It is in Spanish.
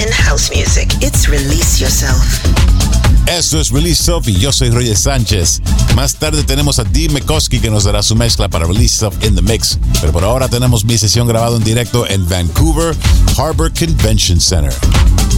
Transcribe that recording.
in house music. It's Release Yourself. Eso es Release Yourself y yo soy Roger Sánchez. Más tarde tenemos a Dee McCoskey que nos dará su mezcla para Release Yourself in the Mix. Pero por ahora tenemos mi sesión grabada en directo en Vancouver Harbor Convention Center.